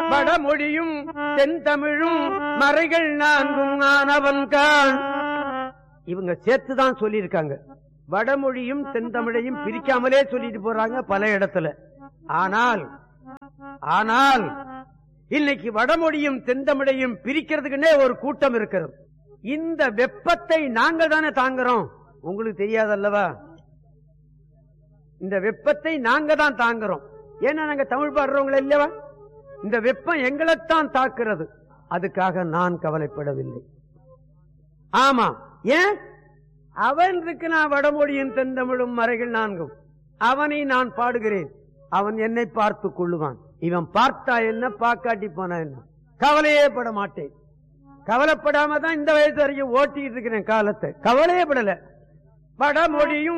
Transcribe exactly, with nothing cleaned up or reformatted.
வடமொழியும் தென்தமிழும் மறைகள் நான்கும் ஆனவன்கான். இவங்க சேர்த்துதான் சொல்லியிருக்காங்க. வடமொழியும் தென்தமிழையும் பிரிக்காமலே சொல்லிட்டு போறாங்க பல இடத்துல. ஆனால் ஆனால் இன்னைக்கு வடமொழியும் தென்தமிழையும் பிரிக்கிறதுக்குன்னே ஒரு கூட்டம் இருக்கிறது. இந்த வெப்பத்தை நாங்கள் தானே தாங்குறோம், உங்களுக்கு தெரியாதல்லவா? இந்த வெப்பத்தை நாங்க தான் தாங்குறோம். ஏன்னா நாங்க தமிழ் பாடுறவங்கள இல்லவா? இந்த வெப்பம் எங்களைத்தான் தாக்குறது. அதுக்காக நான் கவலைப்படவில்லை. ஆமா, ஏன் அவன் இருக்கு, நான் வடமொழியும் தென்தமிழும் மறைகள் நான்கும், அவனை நான் பாடுகிறேன், அவன் என்னை பார்த்துக் கொள்ளுவான். இவன் பார்த்தா என்ன, பாக்காட்டி போனா என்ன, கவலையே பட மாட்டேன். கவலைப்படாம தான் இந்த வயசு வரைக்கும் ஓட்டிட்டு இருக்கிறேன் காலத்தை. கவலையே படல. வடமொழியும்